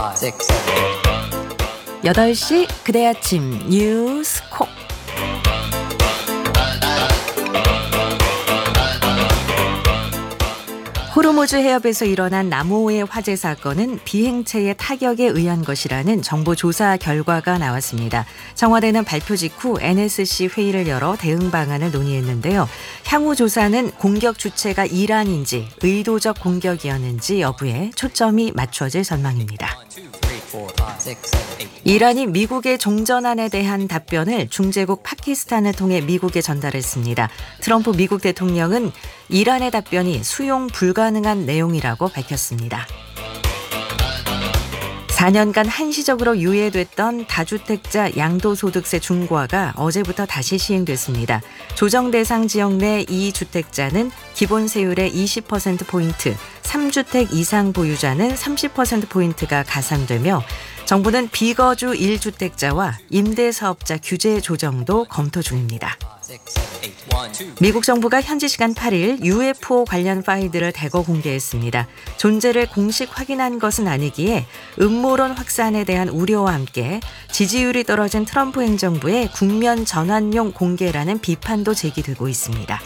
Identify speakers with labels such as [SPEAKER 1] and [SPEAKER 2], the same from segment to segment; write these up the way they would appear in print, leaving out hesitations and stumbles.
[SPEAKER 1] 8시 그대 아침 뉴스 콕. 호르무즈 해협에서 일어난 남오해 화재 사건은 비행체의 타격에 의한 것이라는 정보 조사 결과가 나왔습니다. 청와대는 발표 직후 NSC 회의를 열어 대응 방안을 논의했는데요. 향후 조사는 공격 주체가 이란인지 의도적 공격이었는지 여부에 초점이 맞춰질 전망입니다. 이란이 미국의 종전안에 대한 답변을 중재국 파키스탄을 통해 미국에 전달했습니다. 트럼프 미국 대통령은 이란의 답변이 수용 불가능한 내용이라고 밝혔습니다. 4년간 한시적으로 유예됐던 다주택자 양도소득세 중과가 어제부터 다시 시행됐습니다. 조정 대상 지역 내 2주택자는 기본 세율의 20%포인트, 3주택 이상 보유자는 30%포인트가 가산되며 정부는 비거주 1주택자와 임대사업자 규제 조정도 검토 중입니다. 미국 정부가 현지 시간 8일 UFO 관련 파일들을 대거 공개했습니다. 존재를 공식 확인한 것은 아니기에 음모론 확산에 대한 우려와 함께 지지율이 떨어진 트럼프 행정부의 국면 전환용 공개라는 비판도 제기되고 있습니다.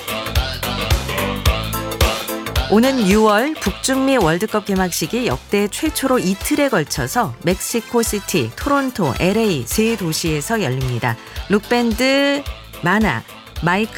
[SPEAKER 1] 오는 6월 북중미 월드컵 개막식이 역대 최초로 이틀에 걸쳐서 멕시코시티, 토론토, LA 세 도시에서 열립니다. 록밴드 마나, 마이크